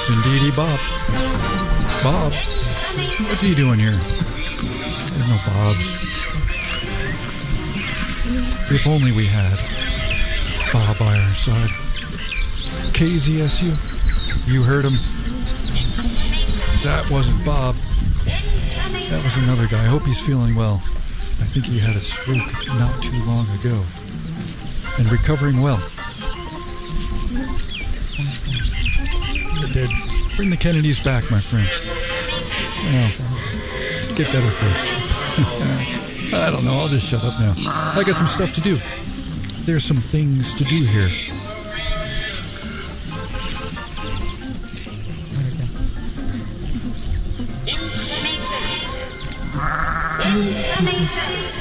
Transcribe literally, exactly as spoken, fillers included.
Yes, indeedy, Bob. Bob? What's he doing here? There's no Bobs. If only we had Bob by our side. K Z S U, you heard him. That wasn't Bob. That was another guy. I hope he's feeling well. I think he had a stroke not too long ago. And recovering well. The dead. Bring the Kennedys back, my friend. Well, get better first. I don't know. I'll just shut up now. I got some stuff to do. There's some things to do here. Information. Information.